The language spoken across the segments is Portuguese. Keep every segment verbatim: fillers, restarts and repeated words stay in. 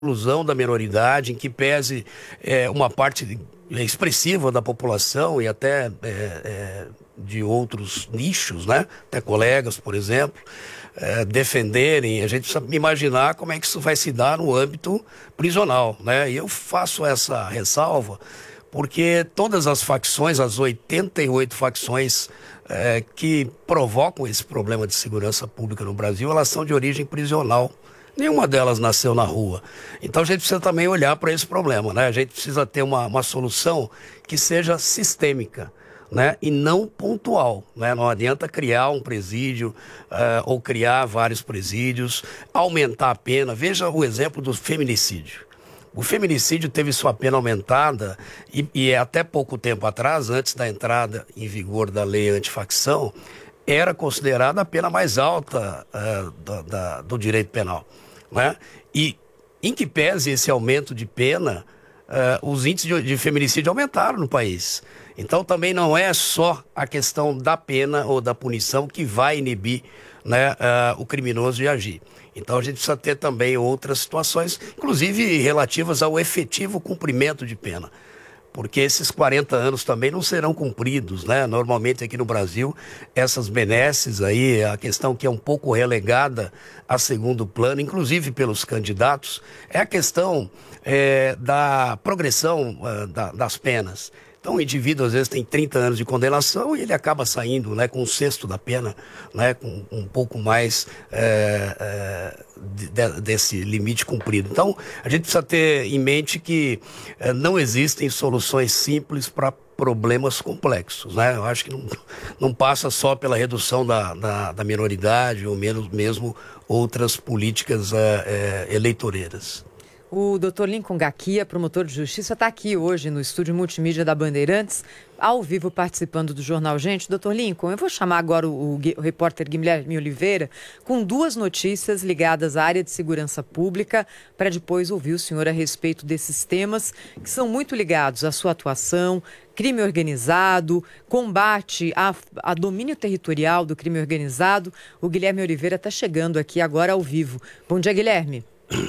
exclusão da minoridade, em que pese é, uma parte expressiva da população e até é, é, de outros nichos, né? Até colegas, por exemplo, é, defenderem. A gente precisa imaginar como é que isso vai se dar no âmbito prisional, né? E eu faço essa ressalva porque todas as facções, as oitenta e oito facções é, que provocam esse problema de segurança pública no Brasil, elas são de origem prisional. Nenhuma delas nasceu na rua. Então a gente precisa também olhar para esse problema, né? A gente precisa ter uma, uma solução que seja sistêmica, né? E não pontual, né? Não adianta criar um presídio uh, ou criar vários presídios, aumentar a pena. Veja o exemplo do feminicídio. O feminicídio teve sua pena aumentada e, e até pouco tempo atrás, antes da entrada em vigor da lei antifacção, era considerada a pena mais alta uh, da, da, do direito penal, né? E em que pese esse aumento de pena, uh, os índices de, de feminicídio aumentaram no país. Então também não é só a questão da pena ou da punição que vai inibir, né, uh, o criminoso de agir. Então a gente precisa ter também outras situações, inclusive relativas ao efetivo cumprimento de pena. Porque esses quarenta anos também não serão cumpridos, né? Normalmente aqui no Brasil, essas benesses aí, a questão que é um pouco relegada a segundo plano, inclusive pelos candidatos, é a questão é, da progressão uh, da, das penas. Então o indivíduo às vezes tem trinta anos de condenação e ele acaba saindo, né, com um sexto da pena, né, com um pouco mais é, é, de, desse limite cumprido. Então a gente precisa ter em mente que é, não existem soluções simples para problemas complexos, né? Eu acho que não, não passa só pela redução da, da, da minoridade ou menos, mesmo outras políticas é, é, eleitoreiras. O doutor Lincoln Gaquia, promotor de justiça, está aqui hoje no estúdio multimídia da Bandeirantes, ao vivo participando do Jornal Gente. doutor Lincoln, eu vou chamar agora o, o, o repórter Guilherme Oliveira com duas notícias ligadas à área de segurança pública, para depois ouvir o senhor a respeito desses temas que são muito ligados à sua atuação, crime organizado, combate a, a domínio territorial do crime organizado. O Guilherme Oliveira está chegando aqui agora ao vivo. Bom dia, Guilherme.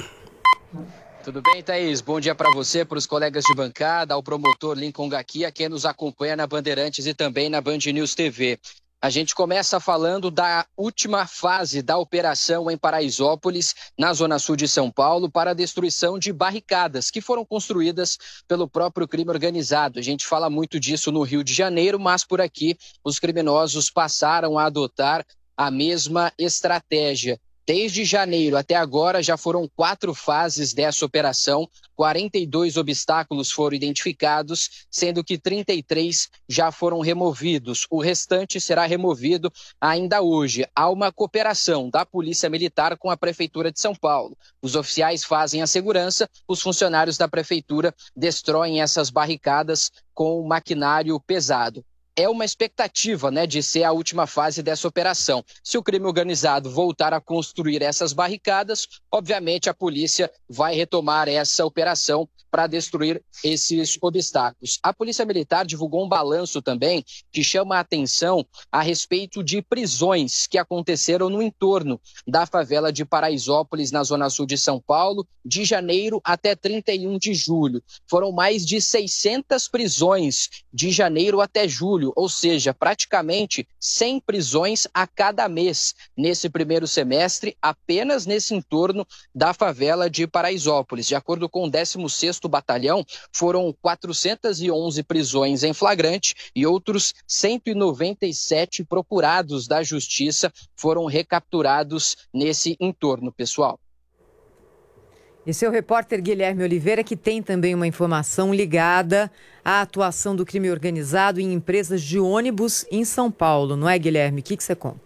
Tudo bem, Thaís? Bom dia para você, para os colegas de bancada, ao promotor Lincoln Gaquia, quem nos acompanha na Bandeirantes e também na Band News T V. A gente começa falando da última fase da operação em Paraisópolis, na zona sul de São Paulo, para a destruição de barricadas que foram construídas pelo próprio crime organizado. A gente fala muito disso no Rio de Janeiro, mas por aqui os criminosos passaram a adotar a mesma estratégia. Desde janeiro até agora já foram quatro fases dessa operação, quarenta e dois obstáculos foram identificados, sendo que trinta e três já foram removidos. O restante será removido ainda hoje. Há uma cooperação da Polícia Militar com a Prefeitura de São Paulo. Os oficiais fazem a segurança, os funcionários da Prefeitura destroem essas barricadas com maquinário pesado. É uma expectativa, né, de ser a última fase dessa operação. Se o crime organizado voltar a construir essas barricadas, obviamente a polícia vai retomar essa operação para destruir esses obstáculos. A Polícia Militar divulgou um balanço também que chama a atenção a respeito de prisões que aconteceram no entorno da favela de Paraisópolis, na zona sul de São Paulo, de janeiro até trinta e um de julho. Foram mais de seiscentas prisões de janeiro até julho. Ou seja, praticamente cem prisões a cada mês nesse primeiro semestre, apenas nesse entorno da favela de Paraisópolis. De acordo com o décimo sexto Batalhão, foram quatrocentas e onze prisões em flagrante e outros cento e noventa e sete procurados da Justiça foram recapturados nesse entorno, pessoal. Esse é o repórter Guilherme Oliveira, que tem também uma informação ligada à atuação do crime organizado em empresas de ônibus em São Paulo. Não é, Guilherme? O que, que você conta?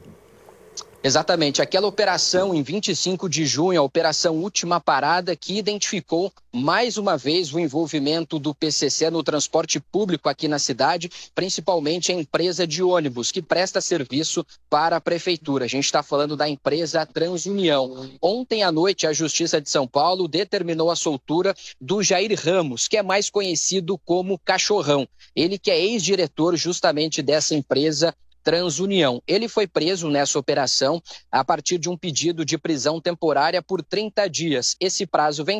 Exatamente. Aquela operação em vinte e cinco de junho, a Operação Última Parada, que identificou mais uma vez o envolvimento do P C C no transporte público aqui na cidade, principalmente a empresa de ônibus, que presta serviço para a Prefeitura. A gente está falando da empresa Transunião. Ontem à noite, a Justiça de São Paulo determinou a soltura do Jair Ramos, que é mais conhecido como Cachorrão. Ele que é ex-diretor justamente dessa empresa TransUnião. Ele foi preso nessa operação a partir de um pedido de prisão temporária por trinta dias. Esse prazo vem